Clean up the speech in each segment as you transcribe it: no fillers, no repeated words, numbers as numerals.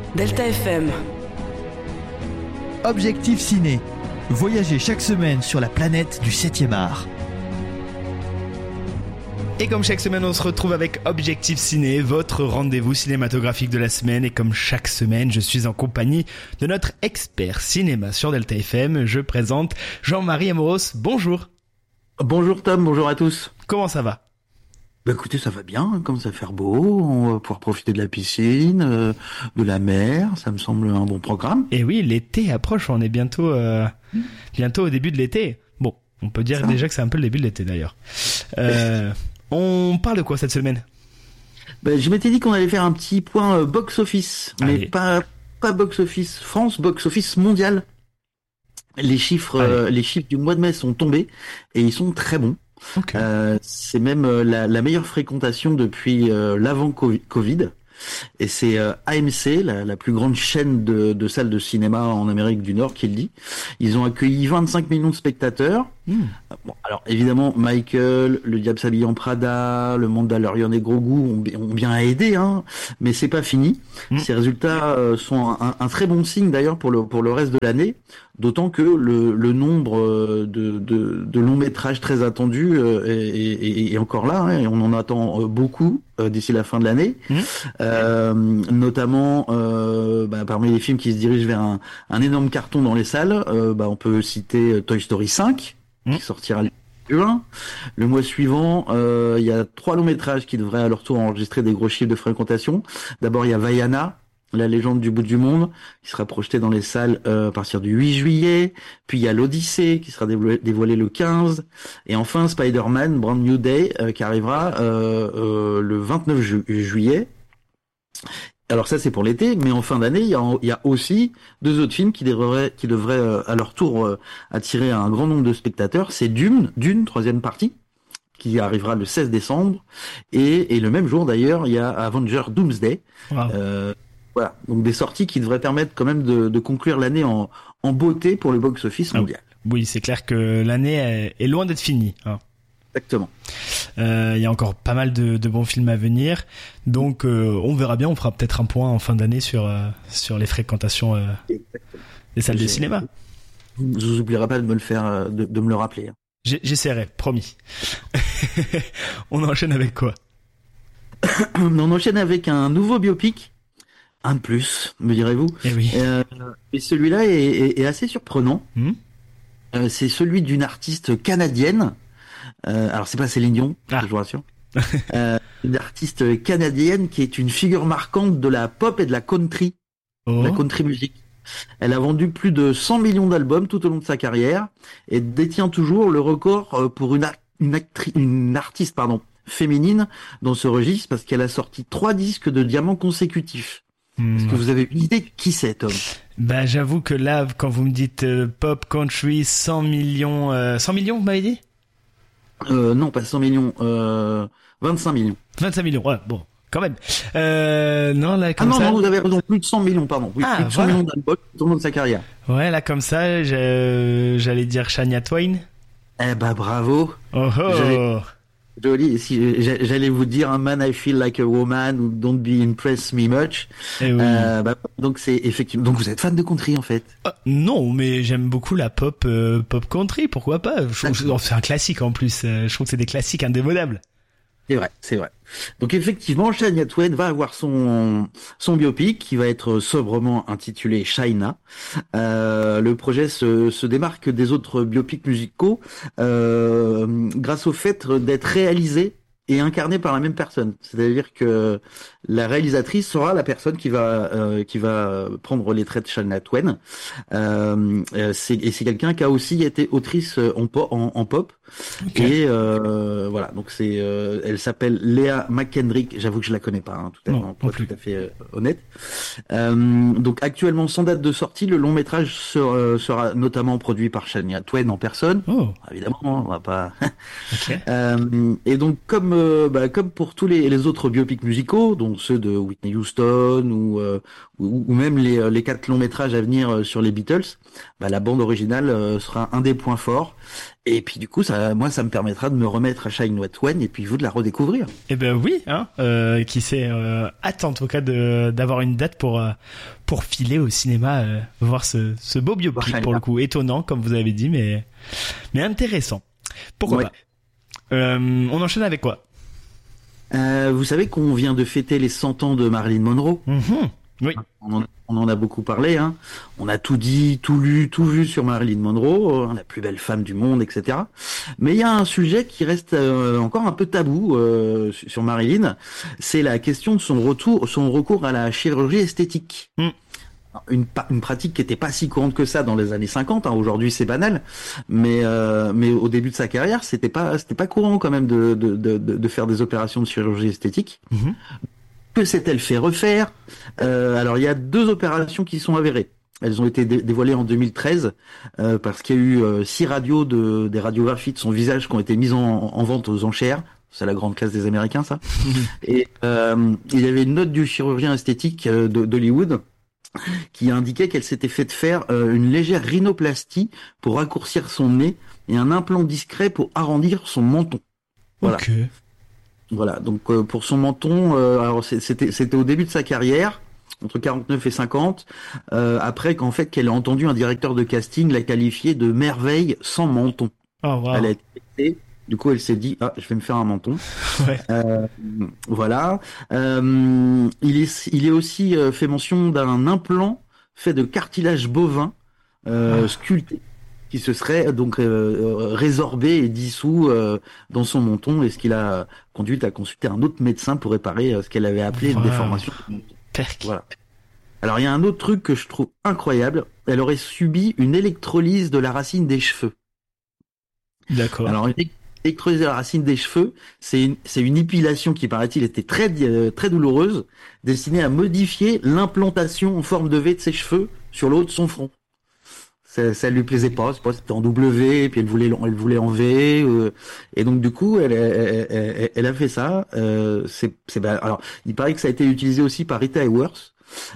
Delta FM. Objectif Ciné. Voyagez chaque semaine sur la planète du 7e art. Et comme chaque semaine, on se retrouve avec Objectif Ciné, votre rendez-vous cinématographique de la semaine. Et comme chaque semaine, je suis en compagnie de notre expert cinéma sur Delta FM. Je présente Jean-Marie Amoros. Bonjour. Bonjour Tom, bonjour à tous. Comment ça va ? Bah écoutez, ça va bien, comme ça va faire beau, on va pouvoir profiter de la piscine, de la mer, ça me semble un bon programme. Et oui, l'été approche, on est bientôt au début de l'été. Bon, on peut dire déjà que c'est un peu le début de l'été d'ailleurs. On parle de quoi cette semaine ? Je m'étais dit qu'on allait faire un petit point box-office, mais pas box-office France, box-office mondial. Les chiffres du mois de mai sont tombés et ils sont très bons. Okay. C'est même la meilleure fréquentation depuis l'avant-Covid. Et c'est AMC, la plus grande chaîne de salles de cinéma en Amérique du Nord, qui le dit. Ils ont accueilli 25 millions de spectateurs. Bon, alors évidemment, Michael, Le Diable s'habille en Prada, Le Mandalorian et Grogu ont bien aidé, hein, mais c'est pas fini. Ces résultats sont un très bon signe d'ailleurs pour le reste de l'année, d'autant que le nombre de longs métrages très attendus est encore là, hein, et on en attend beaucoup d'ici la fin de l'année, notamment parmi les films qui se dirigent vers un énorme carton dans les salles, on peut citer Toy Story 5 qui sortira le juin. Le mois suivant, il y a 3 longs métrages qui devraient à leur tour enregistrer des gros chiffres de fréquentation. D'abord, il y a Vaiana, la légende du bout du monde, qui sera projetée dans les salles à partir du 8 juillet. Puis il y a l'Odyssée, qui sera dévoilée le 15. Et enfin, Spider-Man Brand New Day, qui arrivera le 29 juillet. Alors ça, c'est pour l'été, mais en fin d'année, il y a aussi 2 autres films qui devraient à leur tour attirer un grand nombre de spectateurs. C'est Dune, 3e partie, qui arrivera le 16 décembre. Et le même jour, d'ailleurs, il y a Avengers Doomsday. Wow. Voilà, donc des sorties qui devraient permettre quand même de conclure l'année en beauté pour le box-office mondial. Oui, c'est clair que l'année est loin d'être finie, hein. Exactement. Il y a encore pas mal de bons films à venir, donc on verra bien. On fera peut-être un point en fin d'année sur les fréquentations des salles de cinéma. Je vous oublierai pas de me le faire, de me le rappeler. J'essaierai, promis. On enchaîne avec quoi ? On enchaîne avec un nouveau biopic. Un de plus, me direz-vous. Eh oui. Et celui-là est assez surprenant. C'est celui d'une artiste canadienne. Alors c'est pas Céline Dion, je vous rassure. Une artiste canadienne qui est une figure marquante de la pop et de la country, de la country music. Elle a vendu plus de 100 millions d'albums tout au long de sa carrière et détient toujours le record pour une artiste féminine dans ce registre, parce qu'elle a sorti 3 disques de diamant consécutifs. Est-ce que vous avez une idée de qui c'est, Tom ? J'avoue que là, quand vous me dites pop country, 100 millions, vous m'avez dit ? Non, pas 100 millions, 25 millions. 25 millions, ouais, bon, quand même. Non, là, comme ça... Non, vous avez raison, plus de 100 millions, pardon. Oui, plus de 100 millions d'albums tout au long de sa carrière. Ouais, là, comme ça, j'allais dire Shania Twain. Bravo. Joli. Si j'allais vous dire, man, I feel like a woman, ou don't be impress me much. Oui. Donc c'est effectivement. Donc vous êtes fan de country en fait. Non, mais j'aime beaucoup la pop country. Pourquoi pas ? C'est un classique en plus. Je trouve que c'est des classiques indémodables. C'est vrai. Donc effectivement, Shania Twain va avoir son biopic qui va être sobrement intitulé China. Le projet se démarque des autres biopics musicaux grâce au fait d'être réalisé et incarné par la même personne. C'est-à-dire que la réalisatrice sera la personne qui va prendre les traits de Shania Twain. C'est quelqu'un qui a aussi été autrice en pop. Okay. Et voilà, donc elle s'appelle Léa McKendrick. J'avoue que je la connais pas, hein, pour être tout à fait honnête. Donc actuellement sans date de sortie, le long métrage sera notamment produit par Shania Twain en personne. Évidemment, on va pas. Okay. Et donc comme comme pour tous les autres biopics musicaux, dont ceux de Whitney Houston ou même les 4 longs métrages à venir sur les Beatles, la bande originale sera un des points forts. Et puis du coup, ça me permettra de me remettre à Shine What When et puis vous de la redécouvrir. Eh ben oui, qui sait, hâte en tout cas d'avoir une date pour filer au cinéma, voir ce beau biopic pour le coup, étonnant comme vous avez dit, mais intéressant. Pourquoi pas. On enchaîne avec quoi? Vous savez qu'on vient de fêter les 100 ans de Marilyn Monroe. Oui. On en a beaucoup parlé, hein. On a tout dit, tout lu, tout vu sur Marilyn Monroe, la plus belle femme du monde, etc. Mais il y a un sujet qui reste encore un peu tabou sur Marilyn, c'est la question de son recours à la chirurgie esthétique. Une pratique qui était pas si courante que ça dans les années 50, hein. Aujourd'hui c'est banal, mais au début de sa carrière c'était pas courant quand même de faire des opérations de chirurgie esthétique. Que s'est-elle fait refaire? Alors il y a 2 opérations qui sont avérées. Elles ont été dévoilées en 2013 parce qu'il y a eu 6 des radiographies de son visage qui ont été mises en vente aux enchères. C'est la grande classe des Américains, ça. Et il y avait une note du chirurgien esthétique d'Hollywood qui indiquait qu'elle s'était fait faire une légère rhinoplastie pour raccourcir son nez et un implant discret pour arrondir son menton. Voilà. Okay. Voilà, donc pour son menton, alors c'était au début de sa carrière, entre 49 et 50, après qu'elle a entendu un directeur de casting la qualifier de merveille sans menton. Oh, wow. Elle a été, du coup elle s'est dit je vais me faire un menton. Ouais. Voilà. Il est aussi fait mention d'un implant fait de cartilage bovin sculpté, qui se serait donc résorbé et dissous dans son menton, et ce qui l'a conduite à consulter un autre médecin pour réparer ce qu'elle avait appelé une déformation. Voilà. Alors il y a un autre truc que je trouve incroyable, elle aurait subi une électrolyse de la racine des cheveux. D'accord. Alors une électrolyse de la racine des cheveux, c'est une épilation qui, paraît-il, était très douloureuse, destinée à modifier l'implantation en forme de V de ses cheveux sur le haut de son front. Ça lui plaisait pas, c'était en W, et puis elle voulait en V, et donc du coup elle a fait ça. Alors il paraît que ça a été utilisé aussi par Rita Hayworth,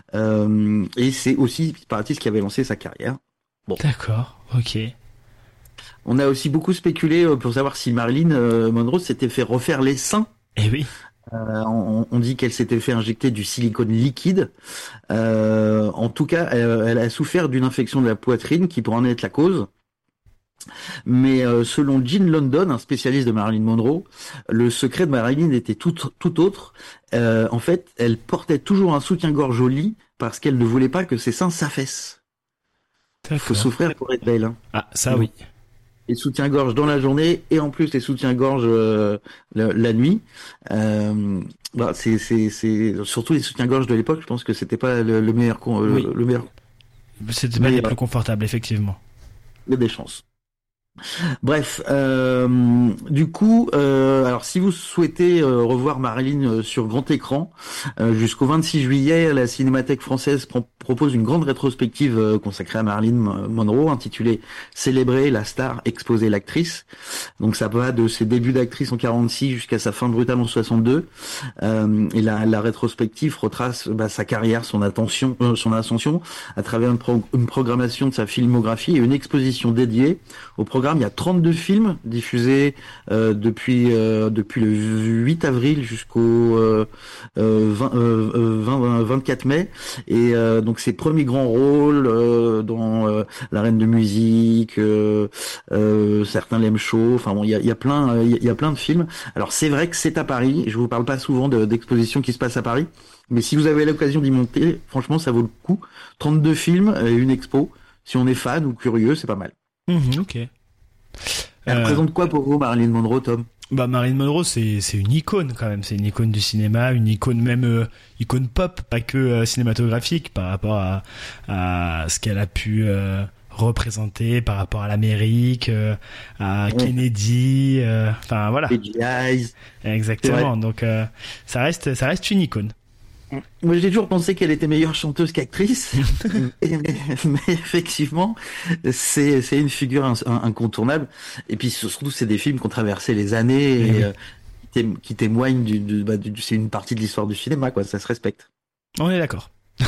et c'est aussi, paraît-il, ce qui avait lancé sa carrière. Bon. D'accord, ok. On a aussi beaucoup spéculé pour savoir si Marilyn Monroe s'était fait refaire les seins. Eh oui. On dit qu'elle s'était fait injecter du silicone liquide. En tout cas, elle a souffert d'une infection de la poitrine qui pourrait en être la cause. Mais selon Gene London, un spécialiste de Marilyn Monroe, le secret de Marilyn était tout autre. En fait, elle portait toujours un soutien-gorge au lit parce qu'elle ne voulait pas que ses seins s'affaissent. Il faut souffrir pour être belle. Hein. Ah, ça oui. Les soutiens-gorge dans la journée et en plus les soutiens-gorge la nuit. C'est surtout les soutiens-gorge de l'époque. Je pense que c'était pas le meilleur. Le meilleur. C'était pas les plus confortables, effectivement. Il y a des chances. Bref, du coup, alors si vous souhaitez revoir Marilyn sur grand écran, jusqu'au 26 juillet, la Cinémathèque française propose une grande rétrospective consacrée à Marilyn Monroe, intitulée Célébrer la star, exposer l'actrice. Donc ça va de ses débuts d'actrice en 46 jusqu'à sa fin brutale en 62. Et la rétrospective retrace sa carrière, son ascension, à travers une programmation de sa filmographie et une exposition dédiée au programme. Il y a 32 films diffusés depuis le 8 avril jusqu'au 24 mai, et donc ses premiers grands rôles dans La Reine de musique, certains l'aiment chaud, enfin bon, il y a plein de films. Alors c'est vrai que c'est à Paris, je vous parle pas souvent d'expositions qui se passent à Paris, mais si vous avez l'occasion d'y monter, franchement ça vaut le coup. 32 films et une expo, si on est fan ou curieux, c'est pas mal. Ok. Elle représente quoi pour vous, Marilyn Monroe, Tom? Marilyn Monroe, c'est une icône quand même. C'est une icône du cinéma, une icône même icône pop, pas que cinématographique, par rapport à ce qu'elle a pu représenter par rapport à l'Amérique, à Kennedy, enfin voilà. Eyes. Exactement. Donc ça reste une icône. Moi, j'ai toujours pensé qu'elle était meilleure chanteuse qu'actrice, mais effectivement, c'est une figure incontournable. Et puis surtout, c'est des films qui ont traversé les années. qui témoigne c'est une partie de l'histoire du cinéma, quoi. Ça se respecte. On est d'accord.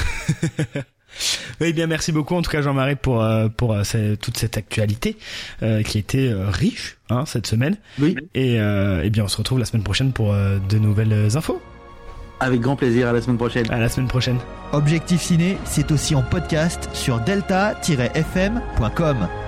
Oui, bien, merci beaucoup en tout cas Jean-Marie pour toute cette actualité qui était riche cette semaine. Oui. Et bien on se retrouve la semaine prochaine pour de nouvelles infos. Avec grand plaisir, à la semaine prochaine. À la semaine prochaine. Objectif Ciné, c'est aussi en podcast sur delta-fm.com.